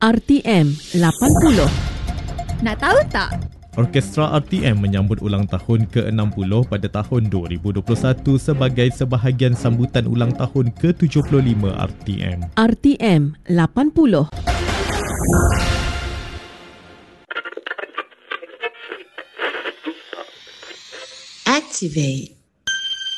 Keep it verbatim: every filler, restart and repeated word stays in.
R T M lapan puluh. Nak tahu tak? Orkestra R T M menyambut ulang tahun ke enam puluh pada tahun dua ribu dua puluh satu sebagai sebahagian sambutan ulang tahun ke tujuh puluh lima R T M. R T M lapan puluh. Activate.